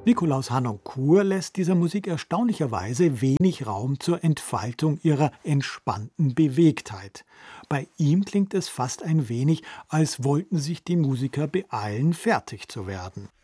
Nikolaus Harnoncourt lässt dieser Musik erstaunlicherweise wenig Raum zur Entfaltung ihrer entspannten Bewegtheit. Bei ihm klingt es fast ein wenig, als wollten sich die Musiker beeilen, fertig zu werden.